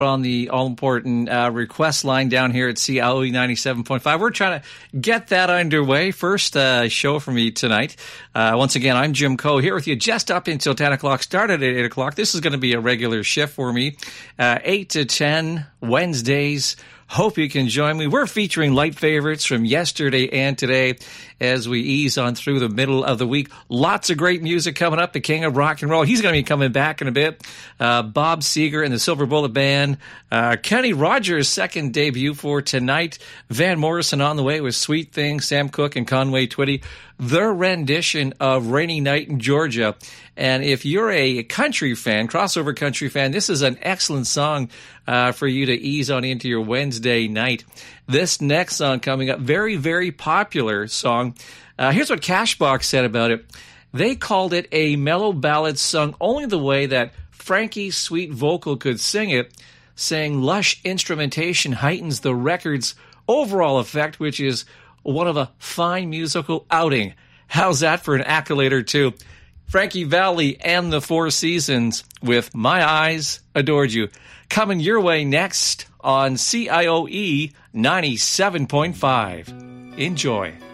on the all-important request line down here at CIOE 97.5. We're trying to get that underway. First show for me tonight. Once again, I'm Jim Coe here with you just up until 10 o'clock. Started at 8 o'clock. This is going to be a regular shift for me. 8 to 10 Wednesdays. Hope you can join me. We're featuring light favorites from yesterday and today as we ease on through the middle of the week. Lots of great music coming up. The king of rock and roll. He's going to be coming back in a bit. Bob Seger and the Silver Bullet Band. Kenny Rogers' second debut for tonight. Van Morrison on the way with Sweet Thing. Sam Cooke and Conway Twitty. Their rendition of Rainy Night in Georgia. And if you're a country fan, crossover country fan, this is an excellent song for you to ease on into your Wednesday night. This next song coming up, very, very popular song. Here's what Cashbox said about it. They called it a mellow ballad sung only the way that Frankie's sweet vocal could sing it, saying lush instrumentation heightens the record's overall effect, which is one of a fine musical outing. How's that for an accolade or two? Frankie Valli and the Four Seasons with My Eyes Adored You. Coming your way next on CIOE 97.5. Enjoy.